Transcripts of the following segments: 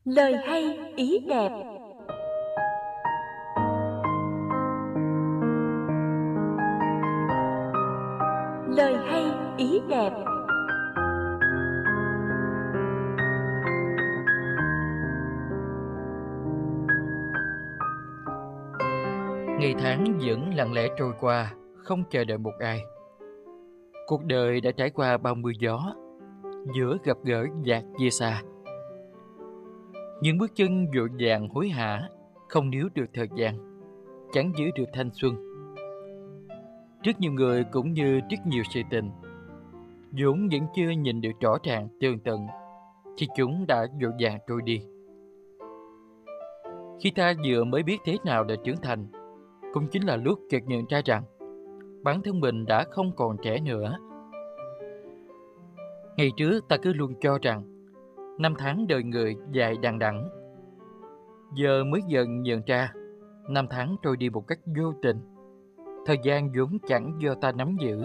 Lời hay ý đẹp. Lời hay ý đẹp. Ngày tháng vẫn lặng lẽ trôi qua, không chờ đợi một ai. Cuộc đời đã trải qua bao mưa gió, giữa gặp gỡ dạt chia xa. Những bước chân vội vàng hối hả, không níu được thời gian, chẳng giữ được thanh xuân. Trước nhiều người cũng như trước nhiều sự tình, vốn vẫn chưa nhìn được rõ ràng tường tận, thì chúng đã vội vàng trôi đi. Khi ta vừa mới biết thế nào là trưởng thành, cũng chính là lúc chợt nhận ra rằng bản thân mình đã không còn trẻ nữa. Ngày trước ta cứ luôn cho rằng năm tháng đời người dài đằng đẵng, giờ mới dần nhận ra năm tháng trôi đi một cách vô tình. Thời gian vốn chẳng do ta nắm giữ.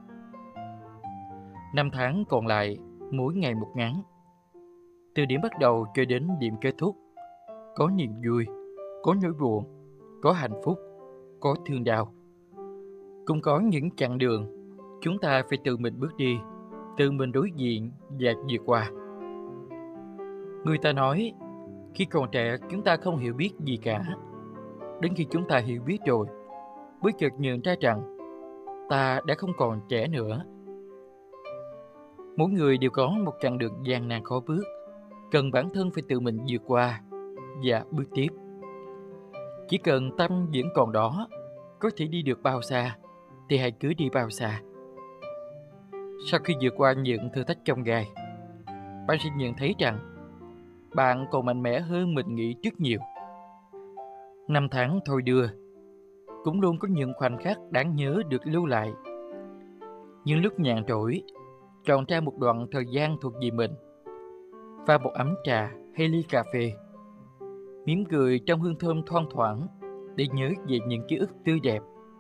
Năm tháng còn lại mỗi ngày một ngắn, từ điểm bắt đầu cho đến điểm kết thúc, có niềm vui, có nỗi buồn, có hạnh phúc, có thương đau. Cũng có những chặng đường chúng ta phải tự mình bước đi, tự mình đối diện và vượt qua. Người ta nói, khi còn trẻ chúng ta không hiểu biết gì cả. Đến khi chúng ta hiểu biết rồi, mới chợt nhận ra rằng ta đã không còn trẻ nữa. Mỗi người đều có một chặng đường gian nan khó bước, cần bản thân phải tự mình vượt qua và bước tiếp. Chỉ cần tâm vẫn còn đó, có thể đi được bao xa thì hãy cứ đi bao xa. Sau khi vượt qua những thử thách chông gai, bạn sẽ nhận thấy rằng bạn còn mạnh mẽ hơn mình nghĩ rất nhiều. Năm tháng thôi đưa, cũng luôn có những khoảnh khắc đáng nhớ được lưu lại. Những lúc nhàn rỗi, chọn ra một đoạn thời gian thuộc về mình, pha một ấm trà hay ly cà phê, mỉm cười trong hương thơm thoang thoảng để nhớ về những ký ức tươi đẹp.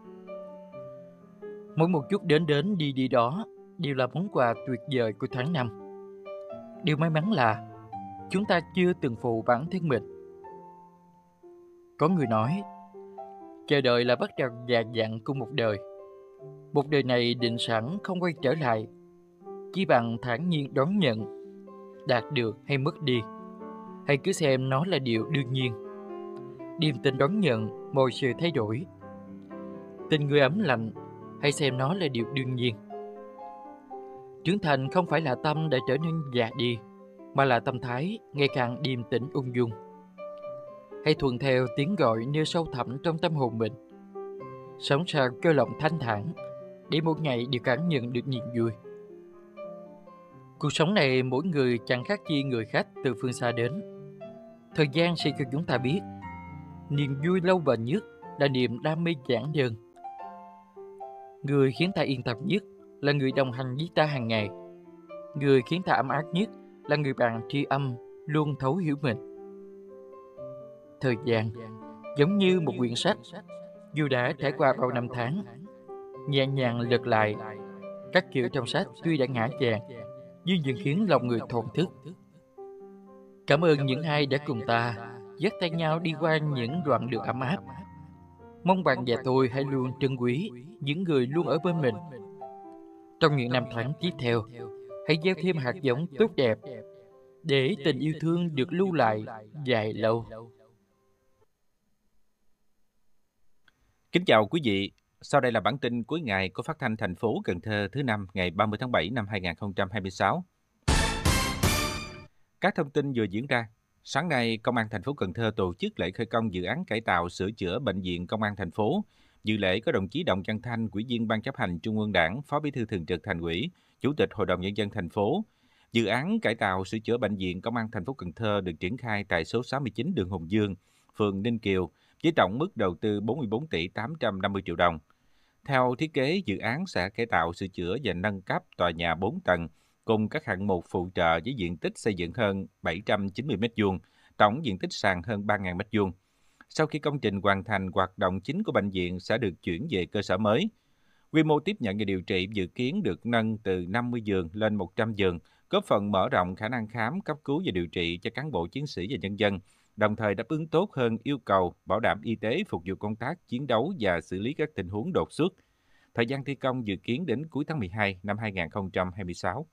Mỗi một chút đến đến đi đi đó đều là món quà tuyệt vời của tháng năm. Điều may mắn là chúng ta chưa từng phụ bản thân mình. Có người nói, chờ đợi là bắt đầu già dặn của một đời. Một đời này định sẵn không quay trở lại, chỉ bằng thản nhiên đón nhận, đạt được hay mất đi, hay cứ xem nó là điều đương nhiên. Điềm tĩnh đón nhận mọi sự thay đổi. Tình người ấm lạnh, hãy xem nó là điều đương nhiên. Trưởng thành không phải là tâm đã trở nên già đi, mà là tâm thái ngày càng điềm tĩnh ung dung. Hãy thuận theo tiếng gọi nơi sâu thẳm trong tâm hồn mình, sống sao cho lòng thanh thản, để mỗi ngày đều cảm nhận được niềm vui. Cuộc sống này mỗi người chẳng khác chi người khách từ phương xa đến. Thời gian sẽ cho chúng ta biết, niềm vui lâu bền nhất là niềm đam mê giản đơn. Người khiến ta yên tâm nhất là người đồng hành với ta hàng ngày. Người khiến ta ấm áp nhất là người bạn tri âm luôn thấu hiểu mình. Thời gian giống như một quyển sách, dù đã trải qua bao năm tháng, nhẹ nhàng lật lại, các chữ trong sách tuy đã ngã vàng nhưng vẫn khiến lòng người thổn thức. Cảm ơn những ai đã cùng ta dắt tay nhau đi qua những đoạn đường ấm áp. Mong bạn và tôi hãy luôn trân quý những người luôn ở bên mình. Trong những năm tháng tiếp theo, hãy gieo thêm hạt giống tốt đẹp để tình yêu thương được lưu lại dài lâu. Kính chào quý vị, sau đây là bản tin cuối ngày của Phát thanh thành phố Cần Thơ thứ năm ngày 30 tháng 7 năm 2026. Các thông tin vừa diễn ra. Sáng nay, Công an thành phố Cần Thơ tổ chức lễ khởi công dự án cải tạo sửa chữa bệnh viện Công an thành phố. Dự lễ có đồng chí Đặng Văn Thanh, Ủy viên Ban Chấp hành Trung ương Đảng, Phó Bí thư Thường trực Thành ủy, Chủ tịch Hội đồng Nhân dân thành phố. Dự án cải tạo sửa chữa bệnh viện Công an thành phố Cần Thơ được triển khai tại số 69 đường Hùng Dương, phường Ninh Kiều, với tổng mức đầu tư 44 tỷ 850 triệu đồng. Theo thiết kế, dự án sẽ cải tạo sửa chữa và nâng cấp tòa nhà 4 tầng, cùng các hạng mục phụ trợ với diện tích xây dựng hơn 790 m², tổng diện tích sàn hơn 3.000 m². Sau khi công trình hoàn thành, hoạt động chính của bệnh viện sẽ được chuyển về cơ sở mới. Quy mô tiếp nhận và điều trị dự kiến được nâng từ 50 giường lên 100 giường, góp phần mở rộng khả năng khám, cấp cứu và điều trị cho cán bộ chiến sĩ và nhân dân, đồng thời đáp ứng tốt hơn yêu cầu bảo đảm y tế phục vụ công tác chiến đấu và xử lý các tình huống đột xuất. Thời gian thi công dự kiến đến cuối tháng 12 năm 2026.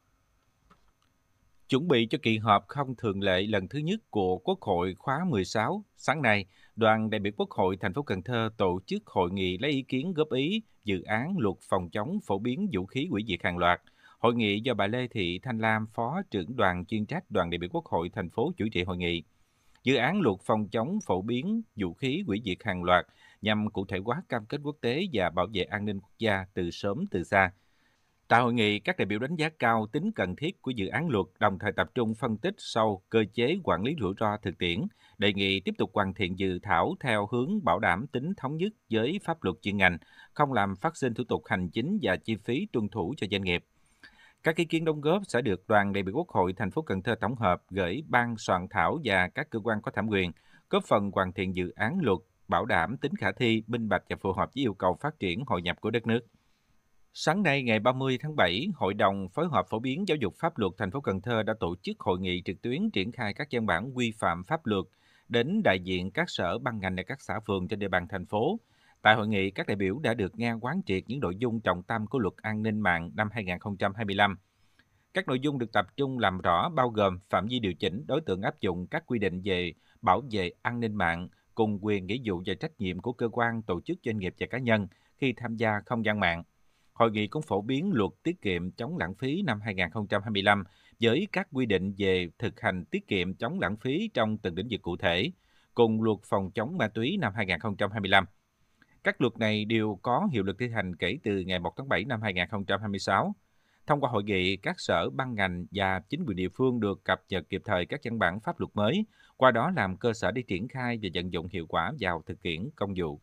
Chuẩn bị cho kỳ họp không thường lệ lần thứ nhất của Quốc hội khóa 16, sáng nay, đoàn đại biểu Quốc hội thành phố Cần Thơ tổ chức hội nghị lấy ý kiến góp ý dự án luật phòng chống phổ biến vũ khí hủy diệt hàng loạt. Hội nghị do bà Lê Thị Thanh Lam, Phó trưởng đoàn chuyên trách đoàn đại biểu Quốc hội thành phố chủ trì hội nghị. Dự án luật phòng chống phổ biến vũ khí hủy diệt hàng loạt nhằm cụ thể hóa cam kết quốc tế và bảo vệ an ninh quốc gia từ sớm từ xa. Tại hội nghị, các đại biểu đánh giá cao tính cần thiết của dự án luật, đồng thời tập trung phân tích sâu cơ chế quản lý rủi ro thực tiễn, đề nghị tiếp tục hoàn thiện dự thảo theo hướng bảo đảm tính thống nhất với pháp luật chuyên ngành, không làm phát sinh thủ tục hành chính và chi phí tuân thủ cho doanh nghiệp. Các ý kiến đóng góp sẽ được đoàn đại biểu Quốc hội thành phố Cần Thơ tổng hợp gửi ban soạn thảo và các cơ quan có thẩm quyền, góp phần hoàn thiện dự án luật, bảo đảm tính khả thi, minh bạch và phù hợp với yêu cầu phát triển hội nhập của đất nước. Sáng nay ngày 30 tháng 7, Hội đồng phối hợp phổ biến giáo dục pháp luật thành phố Cần Thơ đã tổ chức hội nghị trực tuyến triển khai các văn bản quy phạm pháp luật đến đại diện các sở ban ngành và các xã phường trên địa bàn thành phố. Tại hội nghị, các đại biểu đã được nghe quán triệt những nội dung trọng tâm của Luật An ninh mạng năm 2025. Các nội dung được tập trung làm rõ bao gồm phạm vi điều chỉnh, đối tượng áp dụng các quy định về bảo vệ an ninh mạng, cùng quyền nghĩa vụ và trách nhiệm của cơ quan, tổ chức, doanh nghiệp và cá nhân khi tham gia không gian mạng. Hội nghị cũng phổ biến luật tiết kiệm chống lãng phí năm 2025 với các quy định về thực hành tiết kiệm chống lãng phí trong từng lĩnh vực cụ thể, cùng luật phòng chống ma túy năm 2025. Các luật này đều có hiệu lực thi hành kể từ ngày 1 tháng 7 năm 2026. Thông qua hội nghị, các sở ban ngành và chính quyền địa phương được cập nhật kịp thời các văn bản pháp luật mới, qua đó làm cơ sở để triển khai và vận dụng hiệu quả vào thực tiễn công vụ.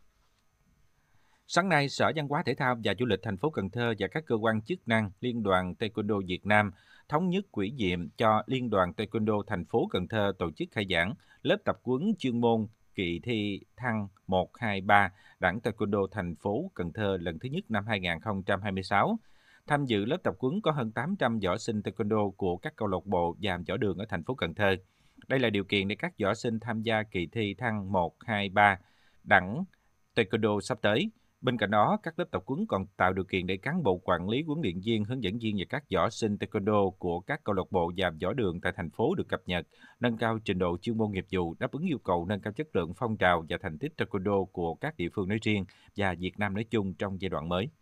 Sáng nay, Sở Văn hóa Thể thao và Du lịch thành phố Cần Thơ và các cơ quan chức năng Liên đoàn Taekwondo Việt Nam thống nhất quỹ nhiệm cho Liên đoàn Taekwondo thành phố Cần Thơ tổ chức khai giảng lớp tập huấn chuyên môn kỳ thi thăng 1, 2, 3 đẳng Taekwondo thành phố Cần Thơ lần thứ nhất năm 2026. Tham dự lớp tập huấn có hơn 800 võ sinh Taekwondo của các câu lạc bộ và võ đường ở thành phố Cần Thơ. Đây là điều kiện để các võ sinh tham gia kỳ thi thăng 1, 2, 3 đẳng Taekwondo sắp tới. Bên cạnh đó, các lớp tập huấn còn tạo điều kiện để cán bộ quản lý, huấn luyện viên, hướng dẫn viên và các võ sinh Taekwondo của các câu lạc bộ và võ đường tại thành phố được cập nhật, nâng cao trình độ chuyên môn nghiệp vụ, đáp ứng yêu cầu nâng cao chất lượng phong trào và thành tích Taekwondo của các địa phương nói riêng và Việt Nam nói chung trong giai đoạn mới.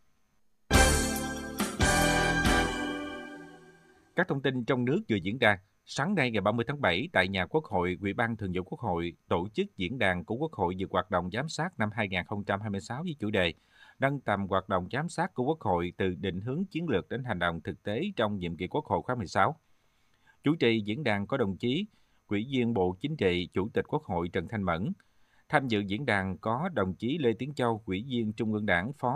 Các thông tin trong nước vừa diễn ra. Sáng nay ngày 30 tháng 7 tại nhà Quốc hội, Ủy ban Thường vụ Quốc hội tổ chức diễn đàn của Quốc hội về hoạt động giám sát năm 2026 với chủ đề nâng tầm hoạt động giám sát của Quốc hội từ định hướng chiến lược đến hành động thực tế trong nhiệm kỳ Quốc hội khóa 16. Chủ trì diễn đàn có đồng chí Ủy viên Bộ Chính trị, Chủ tịch Quốc hội Trần Thanh Mẫn. Tham dự diễn đàn có đồng chí Lê Tiến Châu, Ủy viên Trung ương Đảng, Phó